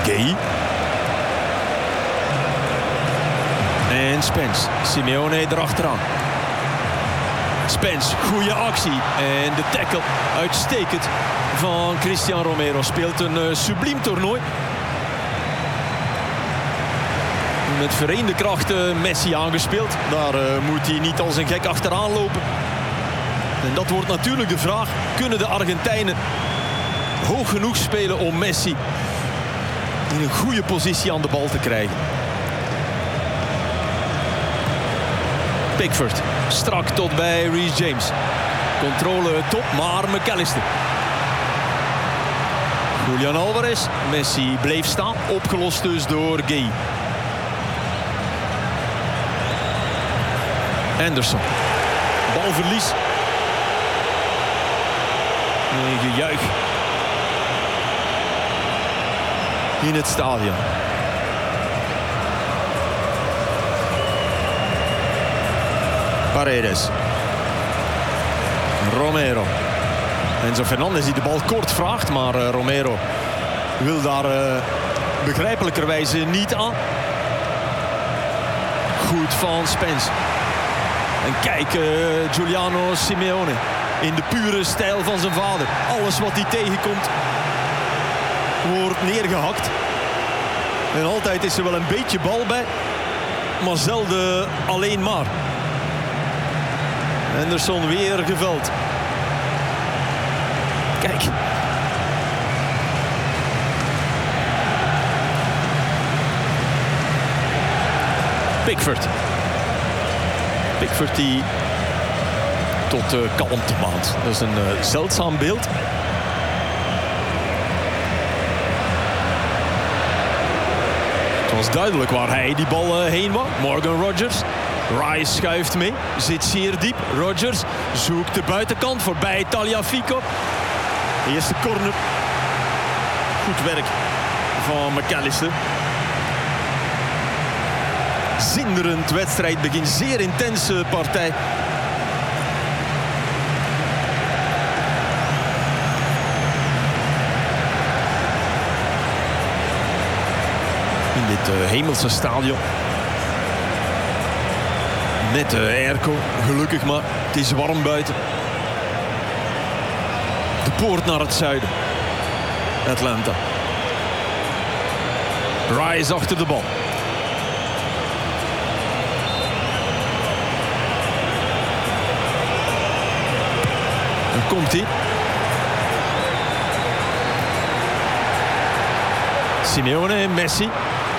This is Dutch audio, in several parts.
Gay. En Spence. Simeone erachteraan. Spence, goede actie. En de tackle uitstekend van Cristian Romero. Speelt een subliem toernooi. Met vereende krachten Messi aangespeeld. Daar moet hij niet als een gek achteraan lopen. En dat wordt natuurlijk de vraag. Kunnen de Argentijnen hoog genoeg spelen om Messi in een goede positie aan de bal te krijgen? Pickford, strak tot bij Reece James. Controle top, maar McAllister. Julian Alvarez, Messi bleef staan. Opgelost dus door Gay. Anderson. Balverlies. Een gejuich in het stadion. Paredes. Romero. Enzo Fernandez die de bal kort vraagt, maar Romero wil daar begrijpelijkerwijze niet aan. Goed van Spence. En kijk, Giuliano Simeone in de pure stijl van zijn vader. Alles wat hij tegenkomt wordt neergehakt. En altijd is er wel een beetje bal bij, maar zelden alleen maar. Anderson weer geveld. Kijk. Pickford. Pickford die tot kalmte maand. Dat is een zeldzaam beeld. Het was duidelijk waar hij die bal heen wou. Morgan Rogers. Rice schuift mee. Zit zeer diep. Rogers zoekt de buitenkant voorbij Tagliafico. Eerste corner. Goed werk van McAllister. Zinderend wedstrijdbegin. Zeer intense partij. In dit hemelse stadion. Net de airco, gelukkig maar. Het is warm buiten. De poort naar het zuiden. Atlanta. Rice achter de bal. Dan komt hij. Simeone, Messi.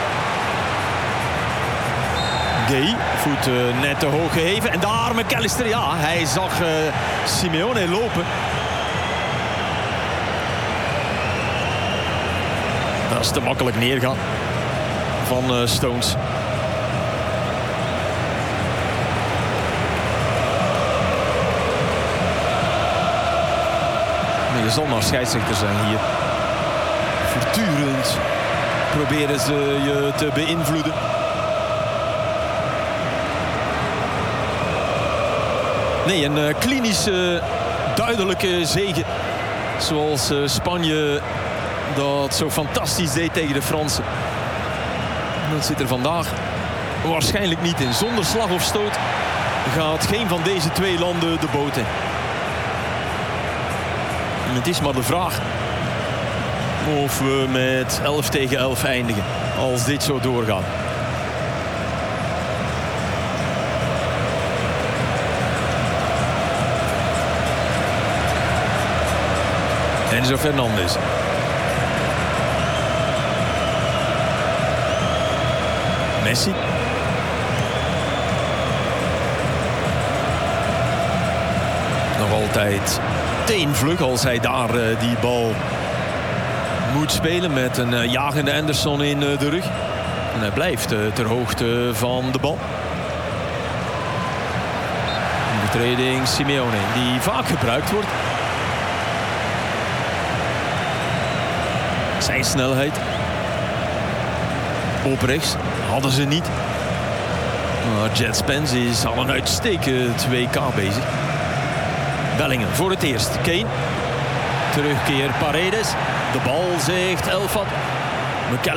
Gay, voet net te hoog geheven. En daar McAllister, ja, hij zag Simeone lopen. Dat is te makkelijk neergaan van Stones. Maar je zal maar scheidsrechter zijn hier. Voortdurend proberen ze je te beïnvloeden. Nee, een klinische, duidelijke zege. Zoals Spanje dat zo fantastisch deed tegen de Fransen. Dat zit er vandaag waarschijnlijk niet in. Zonder slag of stoot gaat geen van deze twee landen de boot in. En het is maar de vraag of we met 11-11 eindigen als dit zo doorgaat. Enzo Fernandez. Messi. Nog altijd teenvlug als hij daar die bal moet spelen met een jagende Anderson in de rug. En hij blijft ter hoogte van de bal. De betreding Simeone die vaak gebruikt wordt. Zijn snelheid. Op rechts hadden ze niet. Maar Jet Spence is al een uitstekend WK bezig. Bellingham voor het eerst. Kane. Terugkeer Paredes. De bal zegt Elfat. McAllister.